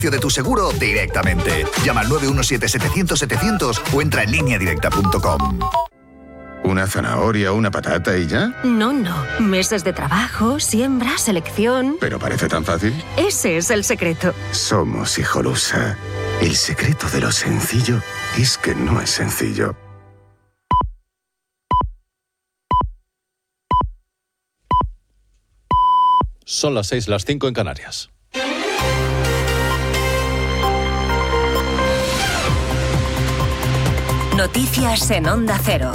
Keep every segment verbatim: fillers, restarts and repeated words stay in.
de tu seguro directamente. Llama al nueve uno siete setecientos setecientos o entra en línea directa punto com. ¿Una zanahoria, una patata y ya? No, no. Meses de trabajo, siembra, selección... ¿Pero parece tan fácil? Ese es el secreto. Somos Hijolusa. El secreto de lo sencillo es que no es sencillo. Son las seis, las cinco en Canarias. Noticias en Onda Cero.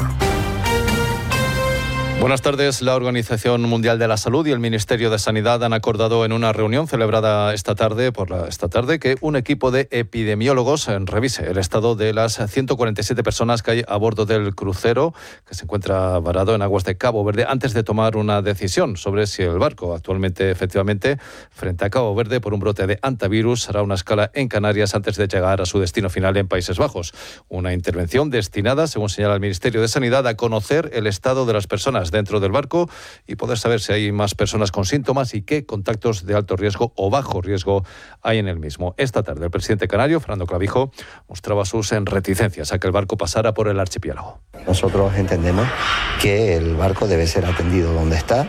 Buenas tardes. La Organización Mundial de la Salud y el Ministerio de Sanidad han acordado en una reunión celebrada esta tarde, por la, esta tarde que un equipo de epidemiólogos revise el estado de las ciento cuarenta y siete personas que hay a bordo del crucero que se encuentra varado en aguas de Cabo Verde antes de tomar una decisión sobre si el barco, actualmente efectivamente frente a Cabo Verde por un brote de hantavirus, hará una escala en Canarias antes de llegar a su destino final en Países Bajos. Una intervención destinada, según señala el Ministerio de Sanidad, a conocer el estado de las personas dentro del barco y poder saber si hay más personas con síntomas y qué contactos de alto riesgo o bajo riesgo hay en el mismo. Esta tarde el presidente canario, Fernando Clavijo, mostraba sus reticencias a que el barco pasara por el archipiélago. Nosotros entendemos que el barco debe ser atendido donde está,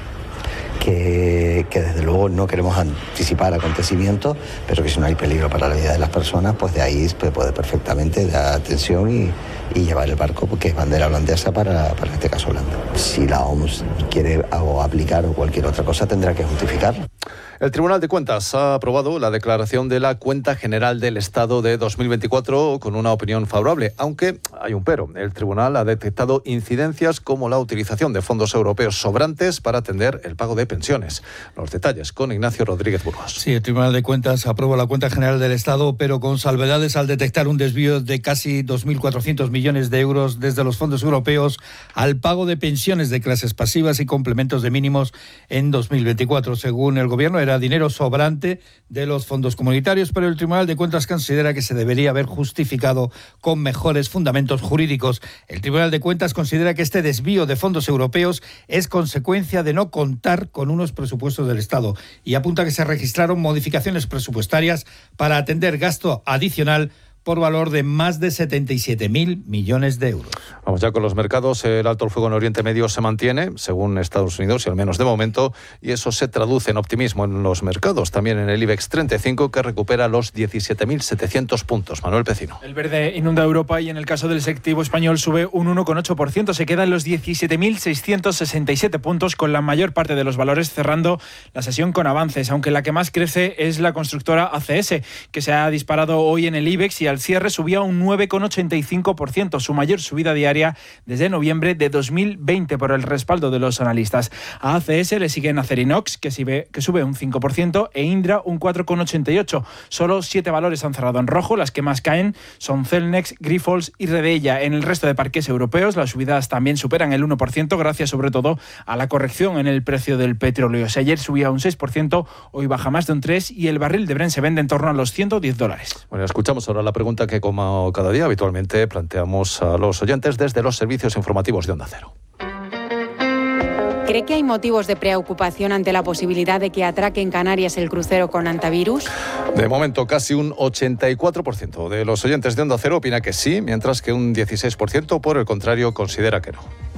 que, que desde luego no queremos anticipar acontecimientos, pero que si no hay peligro para la vida de las personas, pues de ahí se puede perfectamente dar atención y, y llevar el barco, porque es bandera holandesa para, para este caso Holanda. Si la O M S quiere o aplicar o cualquier otra cosa, tendrá que justificarlo. El Tribunal de Cuentas ha aprobado la declaración de la Cuenta General del Estado de dos mil veinticuatro con una opinión favorable, aunque hay un pero. El Tribunal ha detectado incidencias como la utilización de fondos europeos sobrantes para atender el pago de pensiones. Los detalles con Ignacio Rodríguez Burgos. Sí, el Tribunal de Cuentas aprobó la Cuenta General del Estado, pero con salvedades al detectar un desvío de casi dos mil cuatrocientos millones de euros desde los fondos europeos al pago de pensiones de clases pasivas y complementos de mínimos en dos mil veinticuatro. Según el Gobierno, era dinero sobrante de los fondos comunitarios, pero el Tribunal de Cuentas considera que se debería haber justificado con mejores fundamentos jurídicos. El Tribunal de Cuentas considera que este desvío de fondos europeos es consecuencia de no contar con unos presupuestos del Estado y apunta que se registraron modificaciones presupuestarias para atender gasto adicional por valor de más de setenta y siete mil millones de euros. Vamos ya con los mercados. El alto el fuego en Oriente Medio se mantiene, según Estados Unidos, y al menos de momento, y eso se traduce en optimismo en los mercados. También en el IBEX treinta y cinco, que recupera los diecisiete mil setecientos puntos. Manuel Pecino. El verde inunda Europa y en el caso del selectivo español sube un uno coma ocho por ciento. Se queda en los diecisiete mil seiscientos sesenta y siete puntos, con la mayor parte de los valores cerrando la sesión con avances, aunque la que más crece es la constructora A C S, que se ha disparado hoy en el IBEX y al cierre subía un nueve coma ochenta y cinco por ciento, su mayor subida diaria desde noviembre de dos mil veinte, por el respaldo de los analistas. A A C S le siguen Acerinox, que sube, que sube un cinco por ciento, e Indra un cuatro coma ochenta y ocho por ciento. Solo siete valores han cerrado en rojo. Las que más caen son Celnex, Grifols y Redeia. En el resto de parques europeos las subidas también superan el uno por ciento, gracias sobre todo a la corrección en el precio del petróleo. Si ayer subía un seis por ciento, hoy baja más de un tres por ciento y el barril de Brent se vende en torno a los ciento diez dólares. Bueno, escuchamos ahora la pregunta que, como cada día, habitualmente planteamos a los oyentes desde los servicios informativos de Onda Cero. ¿Cree que hay motivos de preocupación ante la posibilidad de que atraque en Canarias el crucero con hantavirus? De momento, casi un ochenta y cuatro por ciento de los oyentes de Onda Cero opina que sí, mientras que un dieciséis por ciento, por el contrario, considera que no.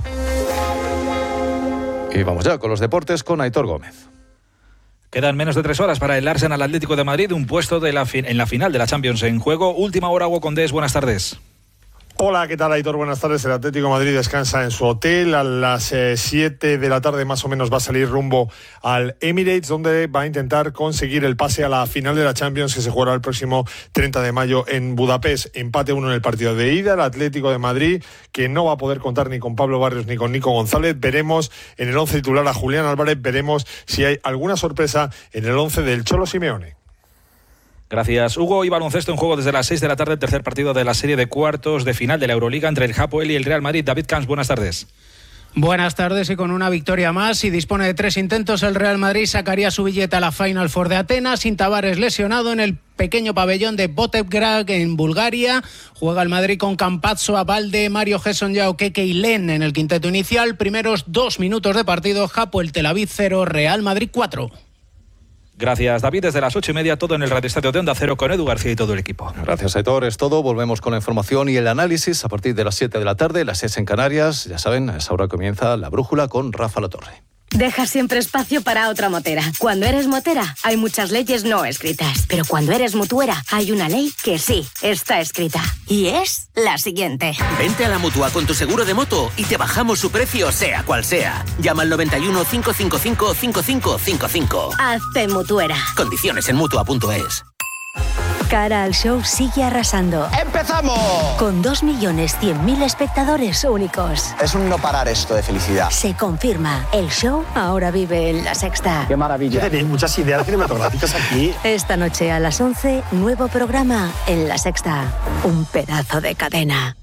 Y vamos ya con los deportes con Aitor Gómez. Quedan menos de tres horas para el Arsenal Atlético de Madrid, un puesto de la fin- en la final de la Champions en juego. Última hora, Hugo Condés, buenas tardes. Hola, ¿qué tal, Aitor? Buenas tardes. El Atlético de Madrid descansa en su hotel. A las siete eh, de la tarde más o menos va a salir rumbo al Emirates, donde va a intentar conseguir el pase a la final de la Champions, que se jugará el próximo treinta de mayo en Budapest. Empate uno en el partido de ida. El Atlético de Madrid, que no va a poder contar ni con Pablo Barrios ni con Nico González. Veremos en el once titular a Julián Álvarez. Veremos si hay alguna sorpresa en el once del Cholo Simeone. Gracias, Hugo. Y baloncesto en juego desde las seis de la tarde, el tercer partido de la serie de cuartos de final de la Euroliga entre el Hapoel y el Real Madrid. David Camps, buenas tardes. Buenas tardes, y con una victoria más y dispone de tres intentos, el Real Madrid sacaría su billete a la Final Four de Atenas, sin Tavares lesionado en el pequeño pabellón de Botevgrad en Bulgaria. Juega el Madrid con Campazzo, Abalde, Mario Gerson, Yao Keke y Len en el quinteto inicial. Primeros dos minutos de partido, Hapoel Tel Aviv cero, Real Madrid cuatro. Gracias, David. Desde las ocho y media, todo en el Radio Estadio de Onda Cero con Edu García y todo el equipo. Gracias, Aitor. Es todo. Volvemos con la información y el análisis a partir de las siete de la tarde, las seis en Canarias. Ya saben, a esa hora comienza La Brújula con Rafa Latorre. Deja siempre espacio para otra motera. Cuando eres motera, hay muchas leyes no escritas. Pero cuando eres mutuera, hay una ley que sí está escrita. Y es la siguiente. Vente a la Mutua con tu seguro de moto y te bajamos su precio, sea cual sea. Llama al noventa y uno, cinco cinco cinco, cinco cinco cinco cinco. Hazte mutuera. Condiciones en mutua punto es. Cara al show sigue arrasando. ¡Empezamos! Con dos millones cien mil espectadores únicos. Es un no parar esto de felicidad. Se confirma, el show ahora vive en La Sexta. ¡Qué maravilla! Tenéis muchas ideas cinematográficas aquí. Esta noche a las once, nuevo programa en La Sexta. Un pedazo de cadena.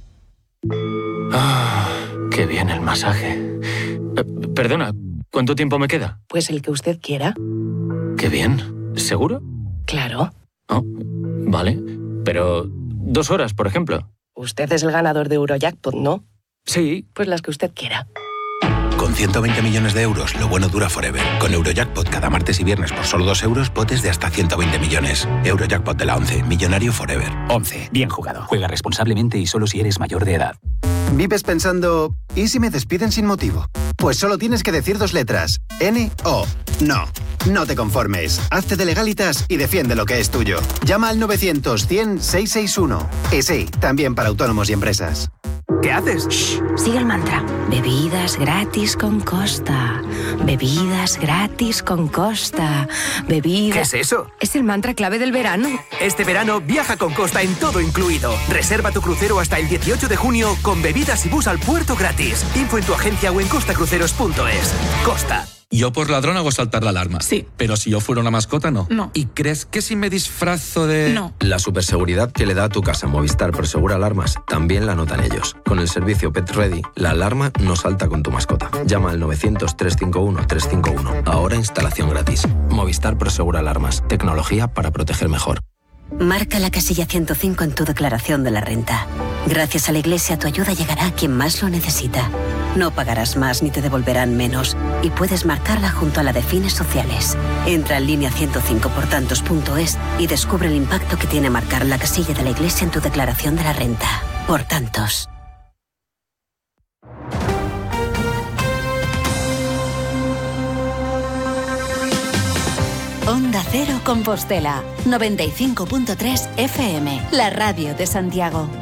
Ah, qué bien el masaje. Eh, perdona, ¿cuánto tiempo me queda? Pues el que usted quiera. Qué bien. ¿Seguro? Claro. Oh, vale, pero dos horas, por ejemplo. Usted es el ganador de Eurojackpot, ¿no? Sí. Pues las que usted quiera. Con ciento veinte millones de euros, lo bueno dura forever. Con Eurojackpot cada martes y viernes por solo dos euros, potes de hasta ciento veinte millones. Eurojackpot de la once, millonario forever. once, bien jugado. Juega responsablemente y solo si eres mayor de edad. ¿Vives pensando, ¿y si me despiden sin motivo? Pues solo tienes que decir dos letras, N O. No, no te conformes. Hazte de Legalitas y defiende lo que es tuyo. Llama al novecientos, cien, seiscientos sesenta y uno. Y sí, también para autónomos y empresas. ¿Qué haces? Shh, sigue el mantra. Bebidas gratis con Costa. Bebidas gratis con Costa. Bebidas... ¿Qué es eso? Es el mantra clave del verano. Este verano viaja con Costa en todo incluido. Reserva tu crucero hasta el dieciocho de junio con bebidas y bus al puerto gratis. Info en tu agencia o en costacruceros punto es. Costa. Yo por ladrón hago saltar la alarma. Sí. Pero si yo fuera una mascota, no. No. ¿Y crees que si me disfrazo de...? No. La superseguridad que le da a tu casa Movistar Prosegura Alarmas también la notan ellos. Con el servicio Pet Ready, la alarma no salta con tu mascota. Llama al novecientos, trescientos cincuenta y uno, trescientos cincuenta y uno. Ahora instalación gratis. Movistar Prosegura Alarmas. Tecnología para proteger mejor. Marca la casilla ciento cinco en tu declaración de la renta. Gracias a la Iglesia, tu ayuda llegará a quien más lo necesita. No pagarás más ni te devolverán menos. Y puedes marcarla junto a la de fines sociales. Entra en línea ciento cinco por tantos punto es y descubre el impacto que tiene marcar la casilla de la Iglesia en tu declaración de la renta. Por tantos. Onda Cero Compostela, noventa y cinco punto tres F M, la radio de Santiago.